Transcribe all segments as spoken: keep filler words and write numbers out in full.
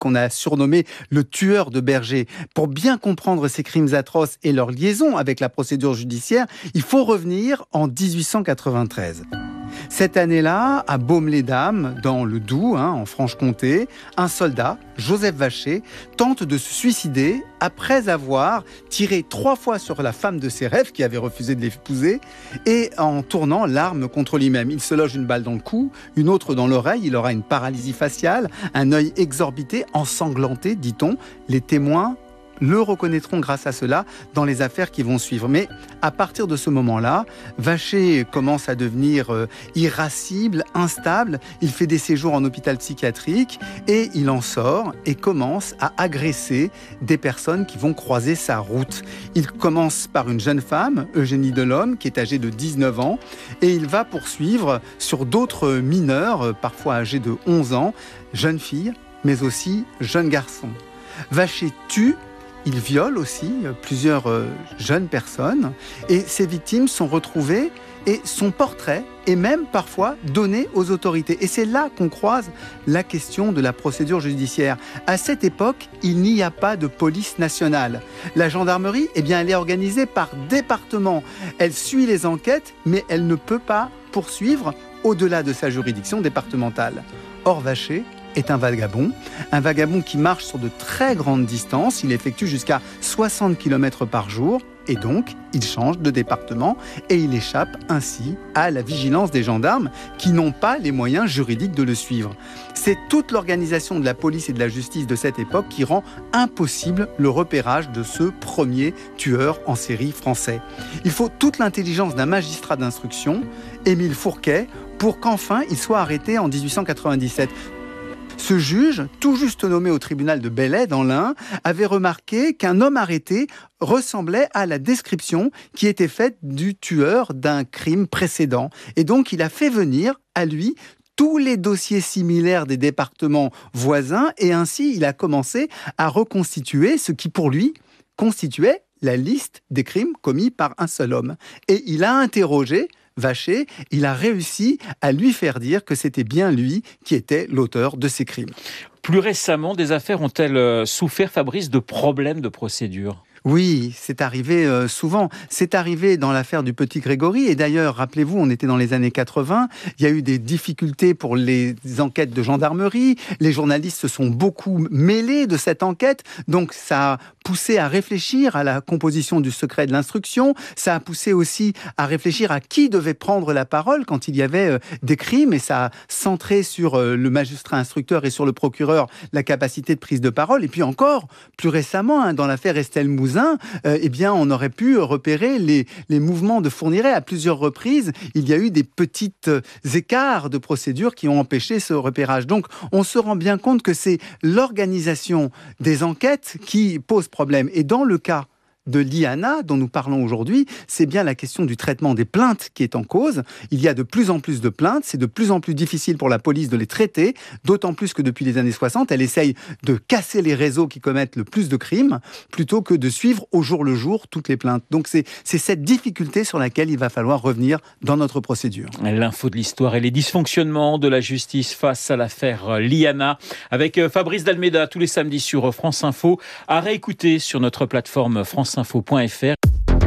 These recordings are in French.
qu'on a surnommé le tueur de bergers. Pour bien comprendre ces crimes atroces et leur liaison avec la procédure judiciaire, il faut revenir en dix-huit cent quatre-vingt-treize. Cette année-là, à Baume-les-Dames, dans le Doubs, hein, en Franche-Comté, un soldat, Joseph Vacher, tente de se suicider après avoir tiré trois fois sur la femme de ses rêves, qui avait refusé de l'épouser, et en tournant l'arme contre lui-même. Il se loge une balle dans le cou, une autre dans l'oreille, il aura une paralysie faciale, un œil exorbité, ensanglanté, dit-on. Les témoins le reconnaîtront grâce à cela dans les affaires qui vont suivre. Mais à partir de ce moment-là, Vacher commence à devenir euh, irascible, instable. Il fait des séjours en hôpital psychiatrique et il en sort et commence à agresser des personnes qui vont croiser sa route. Il commence par une jeune femme, Eugénie Delhomme, qui est âgée de dix-neuf ans, et il va poursuivre sur d'autres mineurs, parfois âgés de onze ans, jeunes filles, mais aussi jeunes garçons. Vacher tue. Il viole aussi plusieurs jeunes personnes et ces victimes sont retrouvées et son portrait est même parfois donné aux autorités. Et c'est là qu'on croise la question de la procédure judiciaire. À cette époque, il n'y a pas de police nationale. La gendarmerie, eh bien, elle est organisée par département. Elle suit les enquêtes, mais elle ne peut pas poursuivre au-delà de sa juridiction départementale. Or, Vacher est un vagabond, un vagabond qui marche sur de très grandes distances, il effectue jusqu'à soixante kilomètres par jour, et donc il change de département et il échappe ainsi à la vigilance des gendarmes qui n'ont pas les moyens juridiques de le suivre. C'est toute l'organisation de la police et de la justice de cette époque qui rend impossible le repérage de ce premier tueur en série français. Il faut toute l'intelligence d'un magistrat d'instruction, Émile Fourquet, pour qu'enfin il soit arrêté en dix-huit cent quatre-vingt-dix-sept. Ce juge, tout juste nommé au tribunal de Belley dans l'Ain, avait remarqué qu'un homme arrêté ressemblait à la description qui était faite du tueur d'un crime précédent. Et donc il a fait venir à lui tous les dossiers similaires des départements voisins et ainsi il a commencé à reconstituer ce qui pour lui constituait la liste des crimes commis par un seul homme. Et il a interrogé Vacher, il a réussi à lui faire dire que c'était bien lui qui était l'auteur de ces crimes. Plus récemment, des affaires ont-elles souffert, Fabrice, de problèmes de procédure ? Oui, c'est arrivé euh, souvent. C'est arrivé dans l'affaire du petit Grégory. Et d'ailleurs, rappelez-vous, on était dans les années quatre-vingts. Il y a eu des difficultés pour les enquêtes de gendarmerie. Les journalistes se sont beaucoup mêlés de cette enquête. Donc, ça a poussé à réfléchir à la composition du secret de l'instruction. Ça a poussé aussi à réfléchir à qui devait prendre la parole quand il y avait euh, des crimes. Et ça a centré sur euh, le magistrat instructeur et sur le procureur la capacité de prise de parole. Et puis encore, plus récemment, hein, dans l'affaire Estelle Mouzin, Euh, eh bien, on aurait pu repérer les, les mouvements de Fourniret. À plusieurs reprises, il y a eu des petits euh, écarts de procédure qui ont empêché ce repérage. Donc, on se rend bien compte que c'est l'organisation des enquêtes qui pose problème. Et dans le cas de l'I A N A, dont nous parlons aujourd'hui, c'est bien la question du traitement des plaintes qui est en cause. Il y a de plus en plus de plaintes, c'est de plus en plus difficile pour la police de les traiter, d'autant plus que depuis les années soixante, elle essaye de casser les réseaux qui commettent le plus de crimes, plutôt que de suivre au jour le jour toutes les plaintes. Donc c'est, c'est cette difficulté sur laquelle il va falloir revenir dans notre procédure. L'info de l'histoire et les dysfonctionnements de la justice face à l'affaire l'I A N A, avec Fabrice d'Almeida tous les samedis sur France Info, à réécouter sur notre plateforme France info point f r.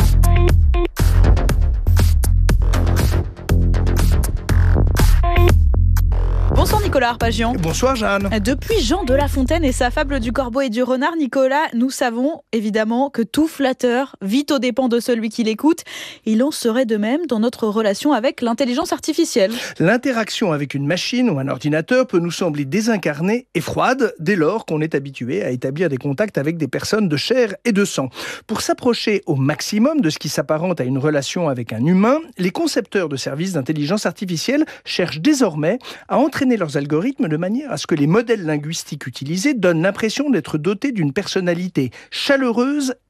Bonsoir Nicolas Arpagian. Bonsoir Jeanne. Depuis Jean de La Fontaine et sa fable du corbeau et du renard, Nicolas, nous savons évidemment que tout flatteur vit aux dépens de celui qui l'écoute. Il en serait de même dans notre relation avec l'intelligence artificielle. L'interaction avec une machine ou un ordinateur peut nous sembler désincarnée et froide dès lors qu'on est habitué à établir des contacts avec des personnes de chair et de sang. Pour s'approcher au maximum de ce qui s'apparente à une relation avec un humain, les concepteurs de services d'intelligence artificielle cherchent désormais à entraîner leurs algorithmes de manière à ce que les modèles linguistiques utilisés donnent l'impression d'être dotés d'une personnalité chaleureuse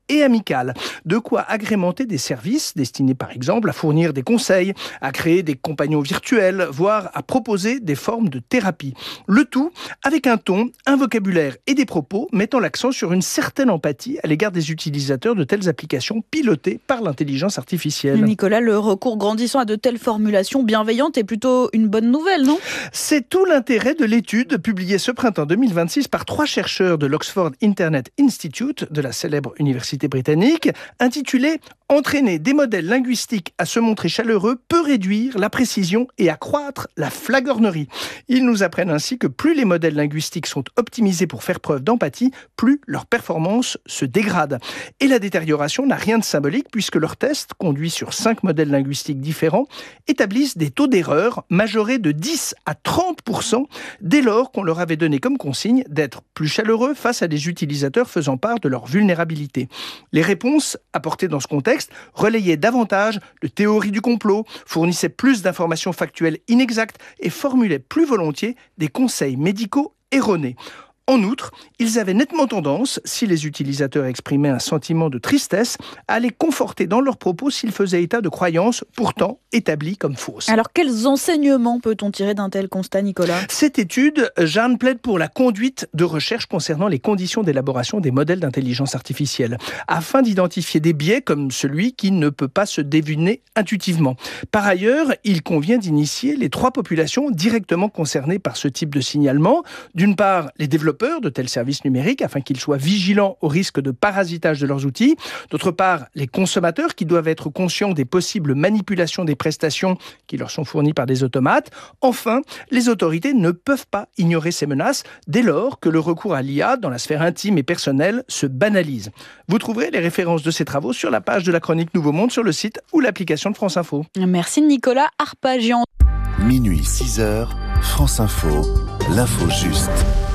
et amicale. De quoi agrémenter des services destinés par exemple à fournir des conseils, à créer des compagnons virtuels, voire à proposer des formes de thérapie. Le tout avec un ton, un vocabulaire et des propos mettant l'accent sur une certaine empathie à l'égard des utilisateurs de telles applications pilotées par l'intelligence artificielle. Nicolas, le recours grandissant à de telles formulations bienveillantes est plutôt une bonne nouvelle, non ? C'est tout l'intérêt de l'étude publiée ce printemps deux mille vingt-six par trois chercheurs de l'Oxford Internet Institute, de la célèbre université britannique, intitulée « Entraîner des modèles linguistiques à se montrer chaleureux peut réduire la précision et accroître la flagornerie ». Ils nous apprennent ainsi que plus les modèles linguistiques sont optimisés pour faire preuve d'empathie, plus leur performance se dégrade. Et la détérioration n'a rien de symbolique puisque leurs tests, conduits sur cinq modèles linguistiques différents, établissent des taux d'erreur majorés de dix à trente pour cent dès lors qu'on leur avait donné comme consigne d'être plus chaleureux face à des utilisateurs faisant part de leur vulnérabilité. Les réponses apportées dans ce contexte relayaient davantage de théories du complot, fournissaient plus d'informations factuelles inexactes et formulaient plus volontiers des conseils médicaux erronés. En outre, ils avaient nettement tendance, si les utilisateurs exprimaient un sentiment de tristesse, à les conforter dans leurs propos s'ils faisaient état de croyances pourtant établies comme fausses. Alors, quels enseignements peut-on tirer d'un tel constat, Nicolas ? Cette étude, Jeanne plaide pour la conduite de recherche concernant les conditions d'élaboration des modèles d'intelligence artificielle, afin d'identifier des biais comme celui qui ne peut pas se deviner intuitivement. Par ailleurs, il convient d'initier les trois populations directement concernées par ce type de signalement. D'une part, les développeurs de tels services numériques afin qu'ils soient vigilants au risque de parasitage de leurs outils. D'autre part, les consommateurs qui doivent être conscients des possibles manipulations des prestations qui leur sont fournies par des automates. Enfin, les autorités ne peuvent pas ignorer ces menaces dès lors que le recours à l'I A dans la sphère intime et personnelle se banalise. Vous trouverez les références de ces travaux sur la page de la chronique Nouveau Monde sur le site ou l'application de France Info. Merci Nicolas Arpagian. Minuit six heures, France Info, l'info juste.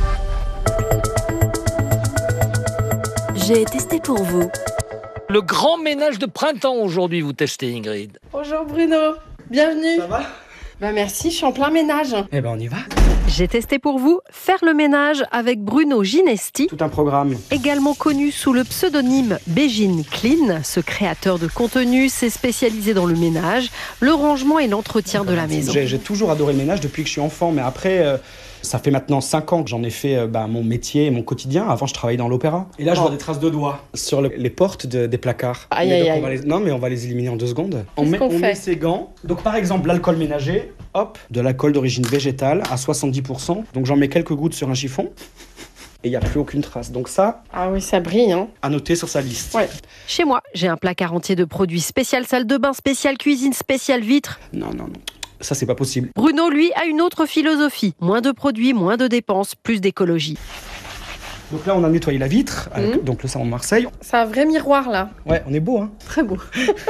J'ai testé pour vous. Le grand ménage de printemps aujourd'hui, vous testez, Ingrid. Bonjour Bruno, bienvenue. Ça va ? Bah merci, je suis en plein ménage. Eh ben on y va. J'ai testé pour vous faire le ménage avec Bruno Ginesti, Tout un programme. également connu sous le pseudonyme Bégine Clean. Ce créateur de contenu s'est spécialisé dans le ménage, le rangement et l'entretien de la maison. J'ai, j'ai toujours adoré le ménage depuis que je suis enfant, mais après... Euh... Ça fait maintenant cinq ans que j'en ai fait euh, bah, mon métier et mon quotidien. Avant, je travaillais dans l'opéra. Et là, je vois des traces de doigts sur le, les portes de, des placards. Aïe, mais aïe, donc, aïe. on va les, non, mais on va les éliminer en deux secondes. On, Qu'est-ce met, qu'on on fait met ses gants. Donc, par exemple, l'alcool ménager, hop, de l'alcool d'origine végétale à soixante-dix pour cent. Donc, j'en mets quelques gouttes sur un chiffon. Et il n'y a plus aucune trace. Donc ça, Ah oui, ça brille, hein. à noter sur sa liste. Ouais. Chez moi, j'ai un placard entier de produits spécial salle de bain, spécial cuisine, spécial vitre. Non, non, non. Ça, c'est pas possible. Bruno, lui, a une autre philosophie. Moins de produits, moins de dépenses, plus d'écologie. Donc là, on a nettoyé la vitre, avec, Mmh. donc le savon de Marseille. C'est un vrai miroir, là. Ouais, on est beau, hein. Très beau.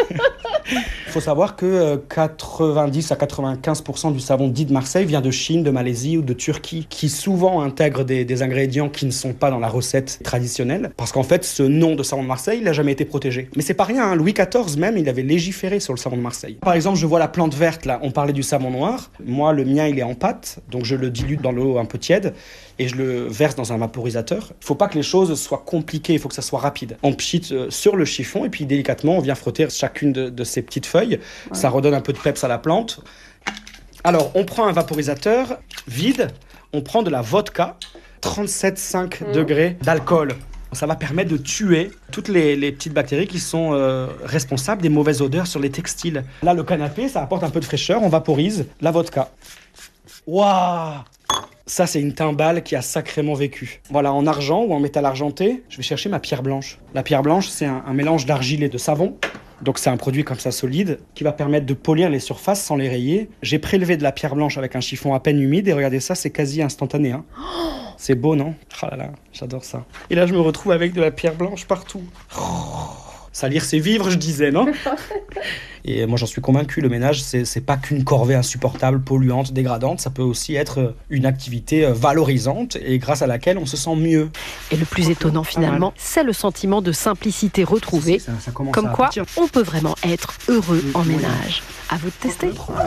Il faut savoir que euh, quatre-vingt-dix à quatre-vingt-quinze pour cent du savon dit de Marseille vient de Chine, de Malaisie ou de Turquie, qui souvent intègrent des, des ingrédients qui ne sont pas dans la recette traditionnelle. Parce qu'en fait, ce nom de savon de Marseille, il n'a jamais été protégé. Mais c'est pas rien, hein. Louis quatorze même, il avait légiféré sur le savon de Marseille. Par exemple, je vois la plante verte, là, on parlait du savon noir. Moi, le mien, il est en pâte, donc je le dilue dans l'eau un peu tiède et je le verse dans un vaporisateur. Il faut pas que les choses soient compliquées, il faut que ça soit rapide. On pchite euh, sur le chiffon et puis délicatement, on vient frotter chacune de, de ces petites feuilles. Ouais. Ça redonne un peu de peps à la plante. Alors, on prend un vaporisateur vide, on prend de la vodka, trente-sept virgule cinq mmh. degrés d'alcool. Ça va permettre de tuer toutes les, les petites bactéries qui sont euh, responsables des mauvaises odeurs sur les textiles. Là, le canapé, ça apporte un peu de fraîcheur, on vaporise la vodka. Waouh! Ça, c'est une timbale qui a sacrément vécu. Voilà, en argent ou en métal argenté, je vais chercher ma pierre blanche. La pierre blanche, c'est un, un mélange d'argile et de savon. Donc c'est un produit comme ça solide qui va permettre de polir les surfaces sans les rayer. J'ai prélevé de la pierre blanche avec un chiffon à peine humide et regardez ça, c'est quasi instantané. Hein. C'est beau, non? Oh là là, j'adore ça. Et là, je me retrouve avec de la pierre blanche partout. Oh, salir, c'est vivre, je disais, non? Et moi, j'en suis convaincu, le ménage, c'est, c'est pas qu'une corvée insupportable, polluante, dégradante. Ça peut aussi être une activité valorisante et grâce à laquelle on se sent mieux. Et le plus étonnant, finalement, c'est le sentiment de simplicité retrouvée. Ça, ça Comme quoi, on peut vraiment être heureux en ménage. À vous de tester.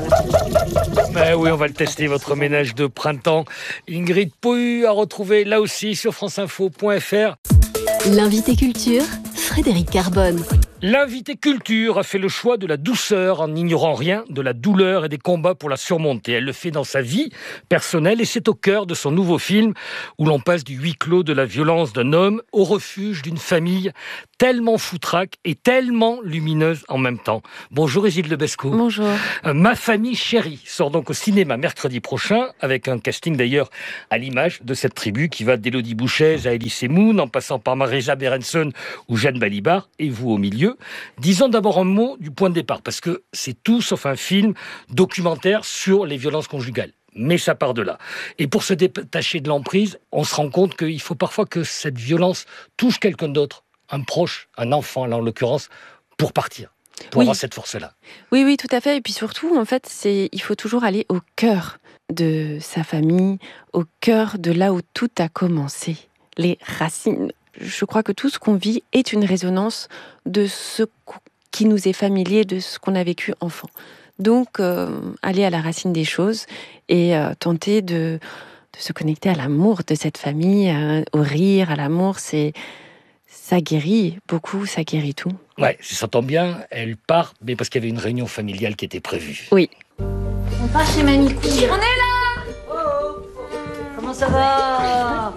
Ben oui, on va le tester, votre ménage de printemps. Ingrid Pohu à retrouver là aussi sur franceinfo point f r. L'invité culture, Frédéric Carbone. L'invité culture a fait le choix de la douceur en n'ignorant rien de la douleur et des combats pour la surmonter. Elle le fait dans sa vie personnelle et c'est au cœur de son nouveau film où l'on passe du huis clos de la violence d'un homme au refuge d'une famille tellement foutraque et tellement lumineuse en même temps. Bonjour Isilde Lebesco. Bonjour. Euh, Ma famille chérie sort donc au cinéma mercredi prochain avec un casting d'ailleurs à l'image de cette tribu qui va d'Élodie Bouchez à Elie Semoun en passant par Marisa Berenson ou Jeanne Balibar et vous au milieu. Disons d'abord un mot du point de départ, parce que c'est tout sauf un film documentaire sur les violences conjugales. Mais ça part de là. Et pour se détacher de l'emprise, on se rend compte qu'il faut parfois que cette violence touche quelqu'un d'autre, un proche, un enfant, là en l'occurrence, pour partir, pour Oui. avoir cette force-là. Oui, oui, tout à fait. Et puis surtout, en fait, c'est, il faut toujours aller au cœur de sa famille, au cœur de là où tout a commencé, les racines. Je crois que tout ce qu'on vit est une résonance de ce qui nous est familier, de ce qu'on a vécu enfant. Donc, euh, aller à la racine des choses et euh, tenter de, de se connecter à l'amour de cette famille, euh, au rire, à l'amour, c'est, ça guérit beaucoup, ça guérit tout. Ouais, ça tombe bien, elle part, mais parce qu'il y avait une réunion familiale qui était prévue. Oui. On part chez Mamie Couille. On est là. Oh, comment ça va?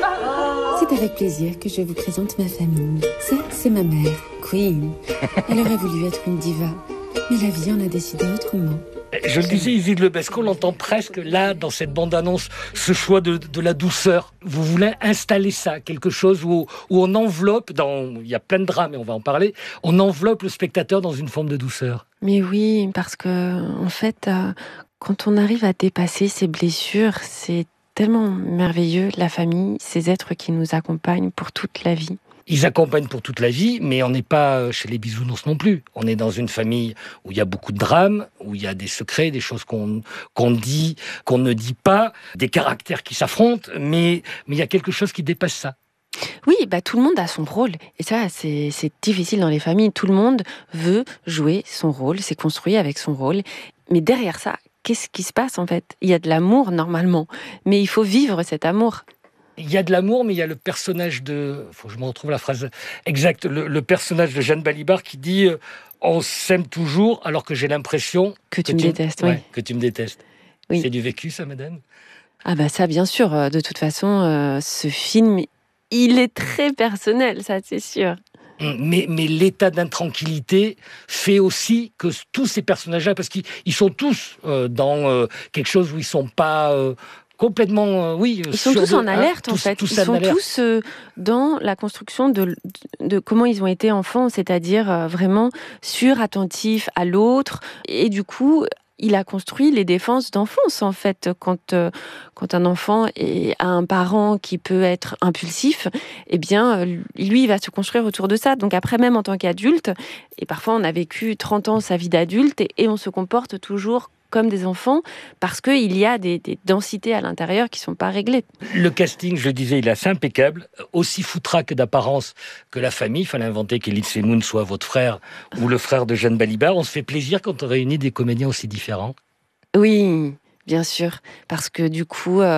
C'est avec plaisir que je vous présente ma famille. Ça, c'est ma mère, Queen. Elle aurait voulu être une diva, mais la vie en a décidé autrement. Je le disais, Isilde Lebesco, on l'entend presque là, dans cette bande-annonce, ce choix de, de la douceur. Vous voulez installer ça, quelque chose où, où on enveloppe, dans, il y a plein de drames et on va en parler, on enveloppe le spectateur dans une forme de douceur. Mais oui, parce que, en fait, euh, quand on arrive à dépasser ces blessures, c'est tellement merveilleux, la famille, ces êtres qui nous accompagnent pour toute la vie. Ils accompagnent pour toute la vie, mais on n'est pas chez les bisounours non plus. On est dans une famille où il y a beaucoup de drames, où il y a des secrets, des choses qu'on, qu'on dit, qu'on ne dit pas, des caractères qui s'affrontent, mais, mais il y a quelque chose qui dépasse ça. Oui, bah, tout le monde a son rôle. Et ça, c'est, c'est difficile dans les familles. Tout le monde veut jouer son rôle, c'est construit avec son rôle. Mais derrière ça, qu'est-ce qui se passe en fait? Il y a de l'amour normalement, mais il faut vivre cet amour. Il y a de l'amour, mais il y a le personnage de... Faut que je me retrouve la phrase exacte. Le, le personnage de Jeanne Balibar qui dit euh, « On s'aime toujours alors que j'ai l'impression... » Que tu me détestes, oui. Ouais, que tu me détestes. Oui. C'est du vécu, ça, madame? Ah bah ça, bien sûr. De toute façon, euh, ce film, il est très personnel, ça, c'est sûr. Mais, mais l'état d'intranquillité fait aussi que tous ces personnages-là, parce qu'ils ils sont tous euh, dans euh, quelque chose où ils sont pas... Euh, complètement, euh, oui. Ils sont tous de, en alerte, hein, en tous, fait. tous Ils sont alerte. tous euh, dans la construction de, de comment ils ont été enfants, c'est-à-dire euh, vraiment sur-attentifs à l'autre. Et du coup, il a construit les défenses d'enfance, en fait. Quand, euh, quand un enfant est, a un parent qui peut être impulsif, eh bien, lui, il va se construire autour de ça. Donc après, même en tant qu'adulte, et parfois on a vécu trente ans sa vie d'adulte, et, et on se comporte toujours comme des enfants, parce qu'il y a des, des densités à l'intérieur qui ne sont pas réglées. Le casting, je le disais, il est assez impeccable, aussi foutraque d'apparence que la famille. Il fallait inventer qu'Elie Semoun soit votre frère ou le frère de Jeanne Balibar. On se fait plaisir quand on réunit des comédiens aussi différents. Oui, bien sûr, parce que du coup, euh,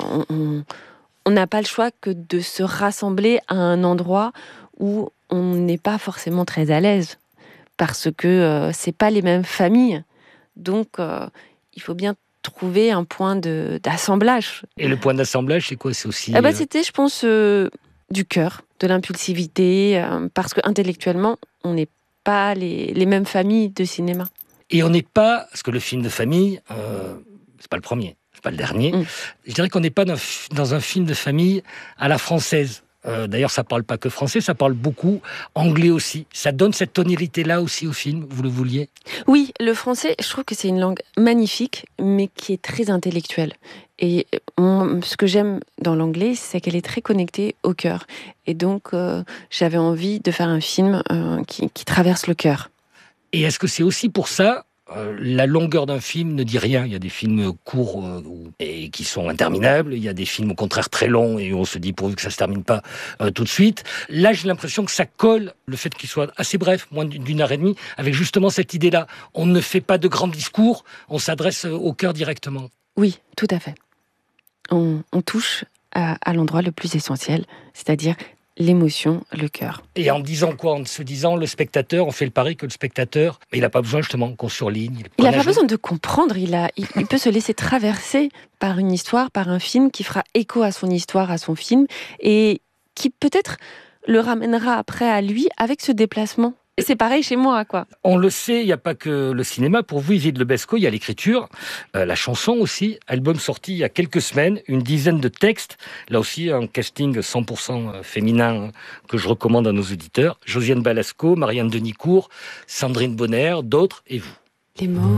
on n'a pas le choix que de se rassembler à un endroit où on n'est pas forcément très à l'aise, parce que euh, c'est pas les mêmes familles. Donc, euh, il faut bien trouver un point de, d'assemblage. Et le point d'assemblage, c'est quoi? C'est aussi... Eh ben, c'était, je pense, euh, du cœur, de l'impulsivité, euh, parce qu'intellectuellement, on n'est pas les, les mêmes familles de cinéma. Et on n'est pas... Parce que le film de famille, euh, c'est pas le premier, c'est pas le dernier. Mm. Je dirais qu'on n'est pas dans, dans un film de famille à la française. Euh, d'ailleurs, ça parle pas que français, ça parle beaucoup anglais aussi. Ça donne cette tonalité-là aussi au film, vous le vouliez? Oui, le français, je trouve que c'est une langue magnifique, mais qui est très intellectuelle. Et on, ce que j'aime dans l'anglais, c'est qu'elle est très connectée au cœur. Et donc, euh, j'avais envie de faire un film euh, qui, qui traverse le cœur. Et est-ce que c'est aussi pour ça Euh, la longueur d'un film ne dit rien. Il y a des films courts euh, et qui sont interminables. Il y a des films au contraire très longs et on se dit pourvu que ça se termine pas euh, tout de suite. Là, j'ai l'impression que ça colle, le fait qu'il soit assez bref, moins d'une heure et demie, avec justement cette idée-là. On ne fait pas de grands discours, on s'adresse au cœur directement. Oui, tout à fait. On, on touche à, à l'endroit le plus essentiel, c'est-à-dire l'émotion, le cœur. Et en disant quoi? En se disant, le spectateur, on fait le pari que le spectateur, il n'a pas besoin justement qu'on surligne. Il n'a pas besoin de comprendre, il, a, il, il peut se laisser traverser par une histoire, par un film qui fera écho à son histoire, à son film, et qui peut-être le ramènera après à lui avec ce déplacement. Et c'est pareil chez moi, quoi. On le sait, il n'y a pas que le cinéma. Pour vous, Yvette Lebesco, il y a l'écriture, euh, la chanson aussi. Album sorti il y a quelques semaines, une dizaine de textes. Là aussi, un casting cent pour cent féminin que je recommande à nos auditeurs. Josiane Balasco, Marianne Denicourt, Sandrine Bonner, d'autres et vous. Les mots.